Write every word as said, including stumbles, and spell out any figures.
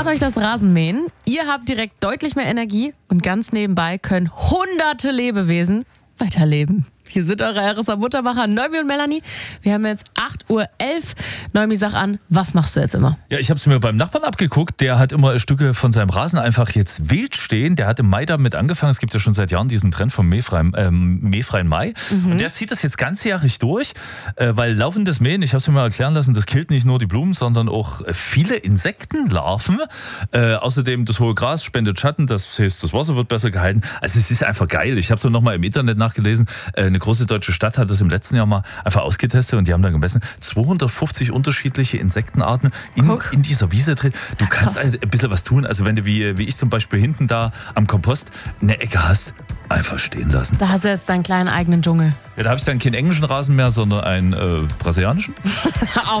spart euch das Rasenmähen, ihr habt direkt deutlich mehr Energie und ganz nebenbei können hunderte Lebewesen weiterleben. Hier sind eure R S A-Muttermacher Neumi und Melanie. Wir haben jetzt acht Uhr elf. Neumi, sag an, was machst du jetzt immer? Ja, ich habe es mir beim Nachbarn abgeguckt. Der hat immer Stücke von seinem Rasen einfach jetzt wild stehen. Der hat im Mai damit angefangen. Es gibt ja schon seit Jahren diesen Trend vom mähfreien, ähm, mähfreien Mai. Mhm. Und der zieht das jetzt ganzjährig durch, äh, weil laufendes Mähen, ich habe es mir mal erklären lassen, das killt nicht nur die Blumen, sondern auch viele Insektenlarven. Äh, außerdem das hohe Gras spendet Schatten, das heißt, das Wasser wird besser gehalten. Also es ist einfach geil. Ich habe es nochmal im Internet nachgelesen. Äh, eine große deutsche Stadt hat das im letzten Jahr mal einfach ausgetestet und die haben dann gemessen, zweihundertfünfzig unterschiedliche Insektenarten in, in dieser Wiese drin. Du kannst also ein bisschen was tun. Also wenn du wie, wie ich zum Beispiel hinten da am Kompost eine Ecke hast, einfach stehen lassen. Da hast du jetzt deinen kleinen eigenen Dschungel. Ja, da habe ich dann keinen englischen Rasen mehr, sondern einen äh, brasilianischen.